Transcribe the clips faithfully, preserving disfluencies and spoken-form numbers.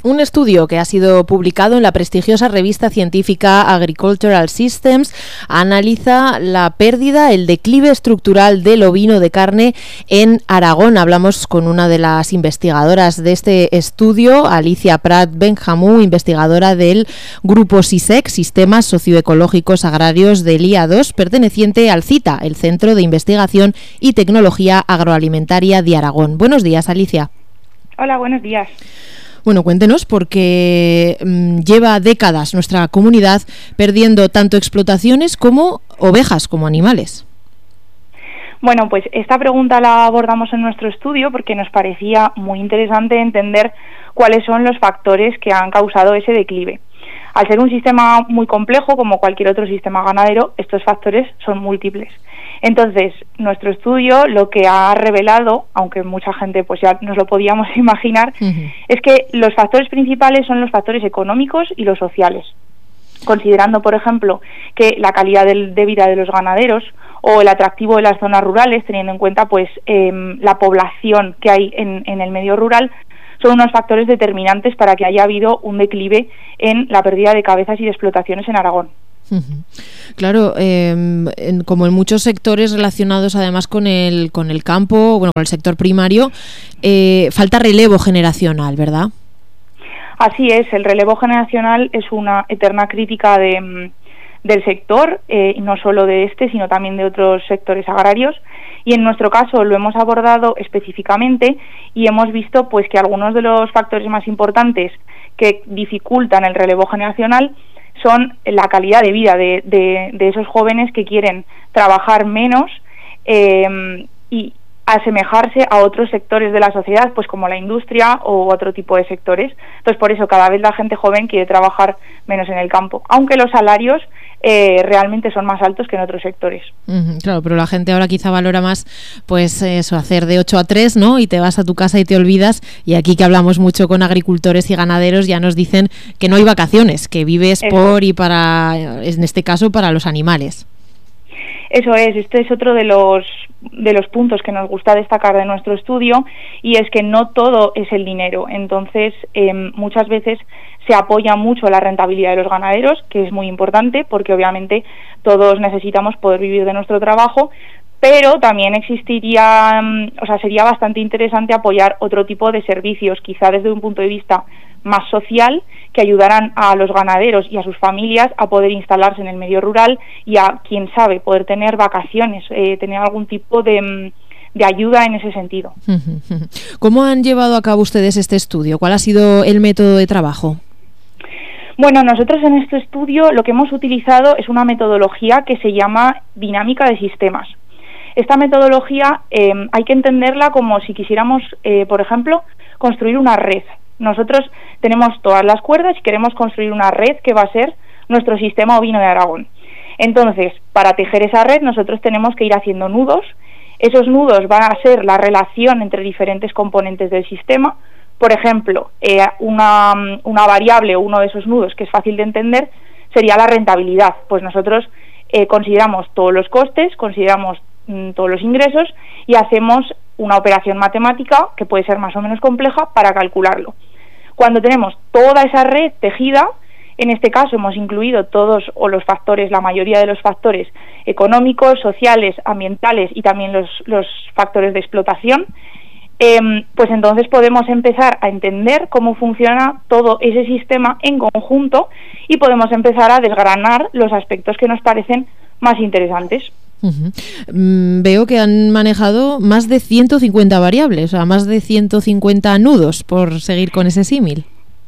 Un estudio que ha sido publicado en la prestigiosa revista científica Agricultural Systems analiza la pérdida, el declive estructural del ovino de carne en Aragón. Hablamos con una de las investigadoras de este estudio, Alicia Prat Benjamú, investigadora del Grupo SISEC, Sistemas Socioecológicos Agrarios del I A dos, perteneciente al CITA, el Centro de Investigación y Tecnología Agroalimentaria de Aragón. Buenos días, Alicia. Hola, buenos días. Bueno, cuéntenos, porque mmm, lleva décadas nuestra comunidad perdiendo tanto explotaciones como ovejas, como animales. Bueno, pues esta pregunta la abordamos en nuestro estudio porque nos parecía muy interesante entender cuáles son los factores que han causado ese declive. Al ser un sistema muy complejo, como cualquier otro sistema ganadero, estos factores son múltiples. Entonces, nuestro estudio lo que ha revelado, aunque mucha gente pues ya nos lo podíamos imaginar, uh-huh. es que los factores principales son los factores económicos y los sociales. Considerando, por ejemplo, que la calidad del, de vida de los ganaderos o el atractivo de las zonas rurales, teniendo en cuenta pues eh, la población que hay en, en el medio rural, son unos factores determinantes para que haya habido un declive en la pérdida de cabezas y de explotaciones en Aragón. Claro, eh, en, como en muchos sectores relacionados además con el con el campo, bueno, con el sector primario, eh, falta relevo generacional, ¿verdad? Así es, el relevo generacional es una eterna crítica de, del sector, eh, no solo de este, sino también de otros sectores agrarios, y en nuestro caso lo hemos abordado específicamente y hemos visto pues que algunos de los factores más importantes que dificultan el relevo generacional son la calidad de vida de, de, de esos jóvenes que quieren trabajar menos eh, y asemejarse a otros sectores de la sociedad, pues como la industria o otro tipo de sectores. Entonces, por eso cada vez la gente joven quiere trabajar menos en el campo, aunque los salarios eh, realmente son más altos que en otros sectores. Uh-huh, claro, pero la gente ahora quizá valora más pues eso, hacer de ocho a tres, ¿no? Y te vas a tu casa y te olvidas, y aquí que hablamos mucho con agricultores y ganaderos ya nos dicen que no hay vacaciones, que vives eso. por y para, en este caso, para los animales. Eso es, este es otro de los de los puntos que nos gusta destacar de nuestro estudio, y es que no todo es el dinero. Entonces, eh, muchas veces se apoya mucho la rentabilidad de los ganaderos, que es muy importante porque obviamente todos necesitamos poder vivir de nuestro trabajo, pero también existiría, o sea, sería bastante interesante apoyar otro tipo de servicios, quizá desde un punto de vista más social, que ayudaran a los ganaderos y a sus familias a poder instalarse en el medio rural y a, quién sabe, poder tener vacaciones, eh, tener algún tipo de, de ayuda en ese sentido. ¿Cómo han llevado a cabo ustedes este estudio? ¿Cuál ha sido el método de trabajo? Bueno, nosotros en este estudio lo que hemos utilizado es una metodología que se llama dinámica de sistemas. Esta metodología eh, hay que entenderla como si quisiéramos, eh, por ejemplo, construir una red. Nosotros tenemos todas las cuerdas y queremos construir una red que va a ser nuestro sistema ovino de Aragón. Entonces, para tejer esa red nosotros tenemos que ir haciendo nudos. Esos nudos van a ser la relación entre diferentes componentes del sistema. Por ejemplo, eh, una, una variable o uno de esos nudos que es fácil de entender sería la rentabilidad. Pues nosotros eh, consideramos todos los costes, consideramos mm, todos los ingresos y hacemos una operación matemática que puede ser más o menos compleja para calcularlo. Cuando tenemos toda esa red tejida, en este caso hemos incluido todos o los factores, la mayoría de los factores económicos, sociales, ambientales y también los, los factores de explotación, eh, pues entonces podemos empezar a entender cómo funciona todo ese sistema en conjunto y podemos empezar a desgranar los aspectos que nos parecen más interesantes. Uh-huh. Mm, veo que han manejado más de ciento cincuenta variables, o sea, más de ciento cincuenta nudos, por seguir con ese símil.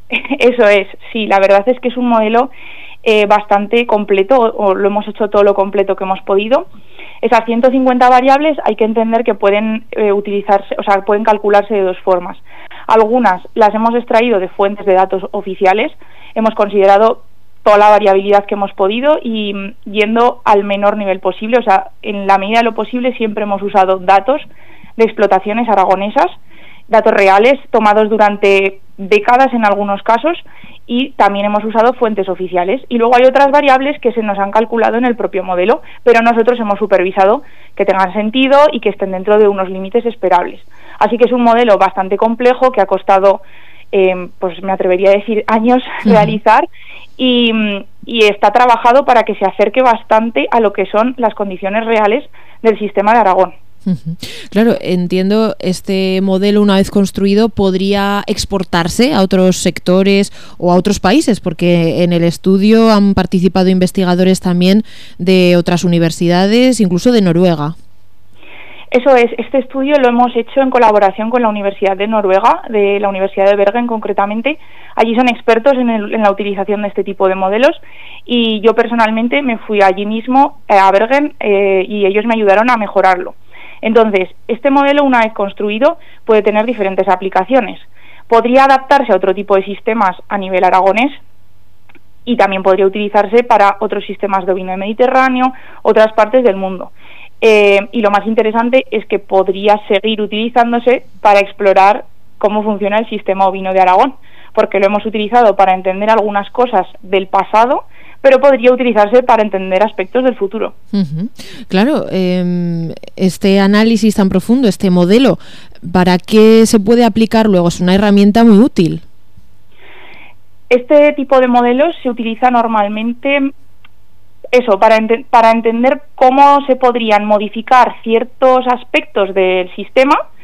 Eso es, sí, la verdad es que es un modelo eh, bastante completo, o, o lo hemos hecho todo lo completo que hemos podido. Esas ciento cincuenta variables hay que entender que pueden eh, utilizarse, o sea, pueden calcularse de dos formas. Algunas las hemos extraído de fuentes de datos oficiales, hemos considerado toda la variabilidad que hemos podido y yendo al menor nivel posible, o sea, en la medida de lo posible siempre hemos usado datos de explotaciones aragonesas, datos reales tomados durante décadas en algunos casos, y también hemos usado fuentes oficiales. Y luego hay otras variables que se nos han calculado en el propio modelo, pero nosotros hemos supervisado que tengan sentido y que estén dentro de unos límites esperables. Así que es un modelo bastante complejo que ha costado eh, pues me atrevería a decir años uh-huh. realizar, y, y está trabajado para que se acerque bastante a lo que son las condiciones reales del sistema de Aragón. Uh-huh. Claro, entiendo, este modelo, una vez construido, podría exportarse a otros sectores o a otros países, porque en el estudio han participado investigadores también de otras universidades, incluso de Noruega. Eso es, este estudio lo hemos hecho en colaboración con la Universidad de Noruega, de la Universidad de Bergen concretamente. Allí son expertos en, el, en la utilización de este tipo de modelos, y yo personalmente me fui allí mismo eh, a Bergen eh, y ellos me ayudaron a mejorarlo. Entonces, este modelo, una vez construido, puede tener diferentes aplicaciones. Podría adaptarse a otro tipo de sistemas a nivel aragonés, y también podría utilizarse para otros sistemas de ovino mediterráneo, otras partes del mundo. Eh, y lo más interesante es que podría seguir utilizándose para explorar cómo funciona el sistema ovino de Aragón, porque lo hemos utilizado para entender algunas cosas del pasado, pero podría utilizarse para entender aspectos del futuro. Uh-huh. Claro, eh, este análisis tan profundo, este modelo, ¿para qué se puede aplicar luego? Es una herramienta muy útil. Este tipo de modelos se utiliza normalmente eso, para, ent- para entender cómo se podrían modificar ciertos aspectos del sistema